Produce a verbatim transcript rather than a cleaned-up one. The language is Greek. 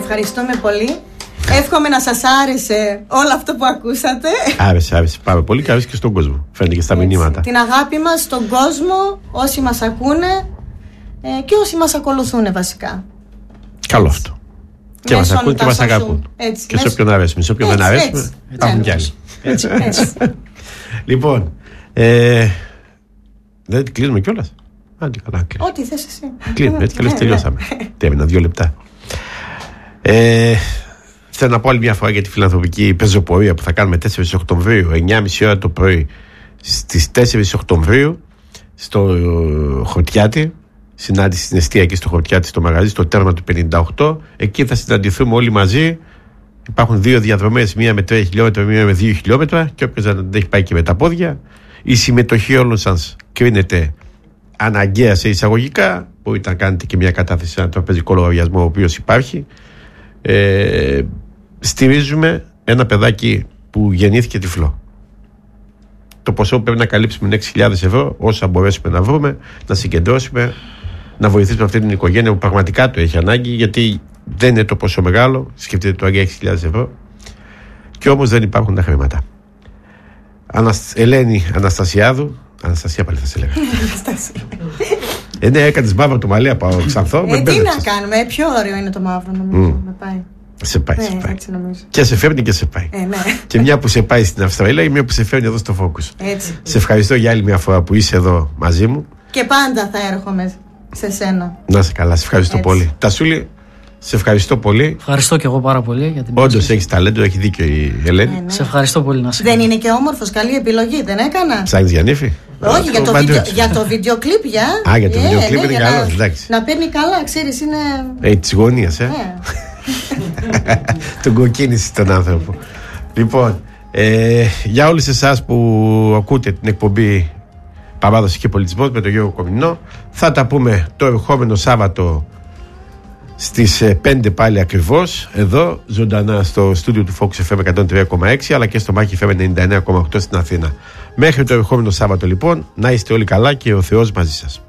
ευχαριστούμε πολύ. Εύχομαι να σας άρεσε όλο αυτό που ακούσατε. Άρεσε, άρεσε πάρα πολύ και άρεσε και στον κόσμο. Φαίνεται και στα Έτσι, μηνύματα. την αγάπη μας στον κόσμο, όσοι μας ακούνε ε, και όσοι μας ακολουθούν βασικά. Καλό αυτό. Και μας ακούν και μας αγαπούν. Έτσι, και σε όποιον αρέσουμε. Σε όποιον δεν αρέσουμε, υπάρχουν κι άλλοι. Έτσι, έτσι. Λοιπόν, ε, δεν κλείνουμε κιόλας. Άντε καλά, κλείνουμε. Ό,τι θες εσύ. Κλείνουμε, έτσι κι αλλιώς τελειώσαμε. Τι έμεινα, δύο λεπτά. Ε, θέλω να πω άλλη μια φορά για τη φιλανθρωπική πεζοπορία που θα κάνουμε τέσσερις Οκτωβρίου, εννιά και μισή ώρα το πρωί, στις τέσσερις Οκτωβρίου, στο Χορτιάτι. Συνάντηση στην εστία στο Χορτιάτι, στο μαγαζί, στο τέρμα του πενήντα οκτώ. Εκεί θα συναντηθούμε όλοι μαζί. Υπάρχουν δύο διαδρομές, μία με τρία χιλιόμετρα, μία με δύο χιλιόμετρα. Και όποιος δεν έχει πάει και με τα πόδια, η συμμετοχή όλων σας κρίνεται αναγκαία σε εισαγωγικά. Μπορείτε να κάνετε και μια κατάθεση σε ένα τραπεζικό λογαριασμό, ο οποίος υπάρχει. Ε, στηρίζουμε ένα παιδάκι που γεννήθηκε τυφλό. Το ποσό που πρέπει να καλύψουμε είναι έξι χιλιάδες ευρώ, όσα μπορέσουμε να βρούμε, να συγκεντρώσουμε, να βοηθήσουμε αυτή την οικογένεια που πραγματικά το έχει ανάγκη, γιατί δεν είναι το ποσό μεγάλο. Σκεφτείτε τώρα για έξι χιλιάδες ευρώ, και όμως δεν υπάρχουν τα χρήματα. Ανασ... Ελένη Αναστασιάδου. Αναστασία πάλι θα σε λέγα. Ε, ναι, έκανες μαύρο το μαλλί από Ξανθό. Ε, τι να κάνουμε, πιο ωραίο είναι το μαύρο, νομίζω. Mm. Με πάει. Σε πάει, ναι, σε πάει. Έτσι νομίζω. Και σε φέρνει και σε πάει. Ε, ναι. Και μια που σε πάει στην Αυστραλία και μια που σε φέρνει εδώ στο Focus. Έτσι. Σε ευχαριστώ για άλλη μια φορά που είσαι εδώ μαζί μου. Και πάντα θα έρχομαι σε σένα. Να σε καλά, σε ευχαριστώ έτσι. πολύ. Τασούλη, σε ευχαριστώ πολύ. Ευχαριστώ και εγώ πάρα πολύ για την όντως έχεις ταλέντο, έχει δίκιο η Ελένη. Ε, ναι. Σε ευχαριστώ πολύ να σε Δεν είναι και όμορφος, καλή επιλογή, δεν έκανα. Ψάχνεις για νύφη? Όχι, για το, βίντεο, για το βίντεο κλιπ για. Α, για το ε, βίντεο κλιπ ναι, είναι καλό, εντάξει. Να παίρνει καλά, ξέρεις, είναι. Ε, της γωνίας, ε. Τον κοκκίνησε τον άνθρωπο. Λοιπόν, ε, για όλους εσάς που ακούτε την εκπομπή Παράδοση και Πολιτισμός με τον Γιώργο Κομινό, θα τα πούμε το ερχόμενο Σάββατο στις πέντε πάλι ακριβώς, εδώ ζωντανά στο στούντιο του Focus εφ εμ εκατόν τρία κόμμα έξι, αλλά και στο Μάχη εφ εμ ενενήντα εννέα κόμμα οκτώ στην Αθήνα. Μέχρι το ερχόμενο Σάββατο λοιπόν, να είστε όλοι καλά και ο Θεός μαζί σας.